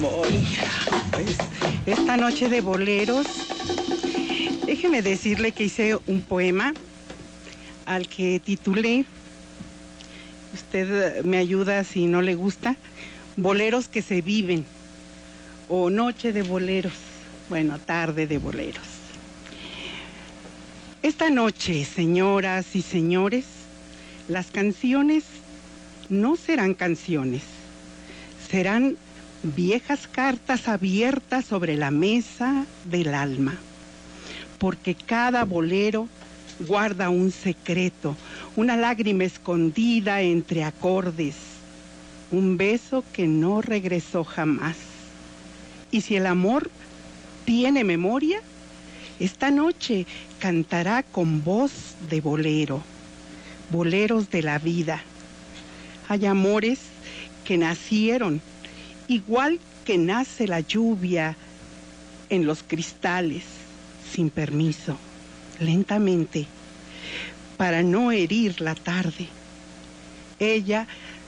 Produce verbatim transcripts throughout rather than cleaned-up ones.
Hoy, pues, esta noche de boleros, déjeme decirle que hice un poema al que titulé, usted me ayuda si no le gusta, Boleros que se viven, o Noche de boleros, bueno, tarde de boleros. Esta noche, señoras y señores, las canciones no serán canciones, serán viejas cartas abiertas sobre la mesa del alma, porque cada bolero guarda un secreto, una lágrima escondida entre acordes, un beso que no regresó jamás. Y si el amor tiene memoria, esta noche cantará con voz de bolero, boleros de la vida. Hay amores que nacieron igual que nace la lluvia en los cristales, sin permiso, lentamente, para no herir la tarde. Ella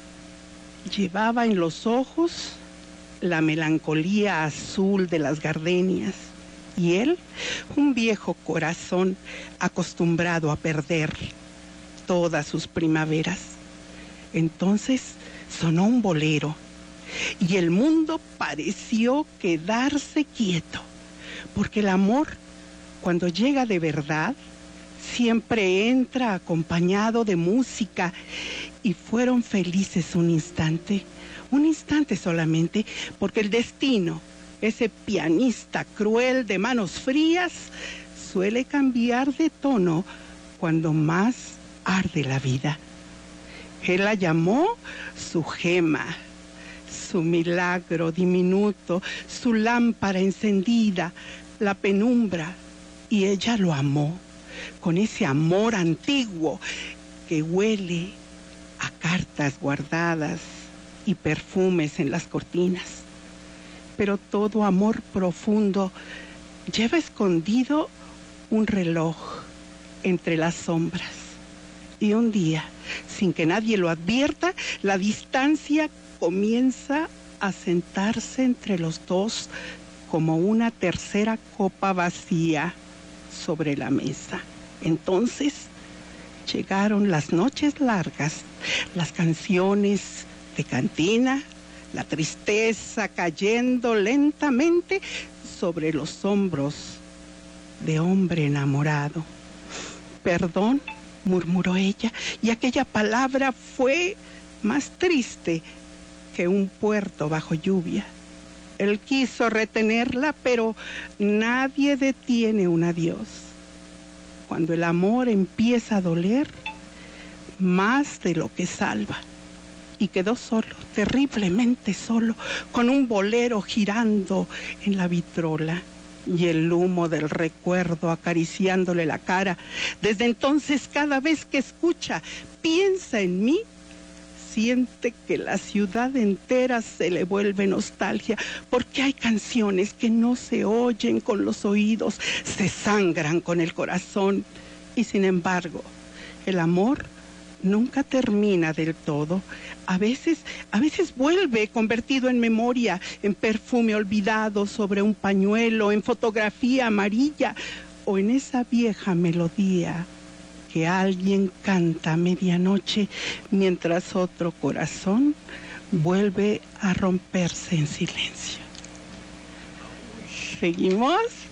llevaba en los ojos la melancolía azul de las gardenias, y él, un viejo corazón acostumbrado a perder todas sus primaveras. Entonces sonó un bolero, y el mundo pareció quedarse quieto, porque el amor, cuando llega de verdad, siempre entra acompañado de música, y fueron felices un instante, un instante solamente, porque el destino, ese pianista cruel de manos frías, suele cambiar de tono cuando más arde la vida. Él la llamó su gema, su milagro diminuto, su lámpara encendida, la penumbra, y ella lo amó con ese amor antiguo que huele a cartas guardadas y perfumes en las cortinas. Pero todo amor profundo lleva escondido un reloj entre las sombras. Y un día, sin que nadie lo advierta, la distancia comienza a sentarse entre los dos como una tercera copa vacía sobre la mesa. Entonces llegaron las noches largas, las canciones de cantina, la tristeza cayendo lentamente sobre los hombros de hombre enamorado. Perdón, murmuró ella, y aquella palabra fue más triste que un puerto bajo lluvia. Él quiso retenerla, pero nadie detiene un adiós. Cuando el amor empieza a doler, más de lo que salva. Y quedó solo, terriblemente solo, con un bolero girando en la vitrola y el humo del recuerdo acariciándole la cara. Desde entonces, cada vez que escucha, piensa en mí, siente que la ciudad entera se le vuelve nostalgia, porque hay canciones que no se oyen con los oídos, se sangran con el corazón, y sin embargo, el amor nunca termina del todo. A veces, a veces vuelve convertido en memoria, en perfume olvidado sobre un pañuelo, en fotografía amarilla, o en esa vieja melodía que alguien canta a medianoche mientras otro corazón vuelve a romperse en silencio. ¿Seguimos?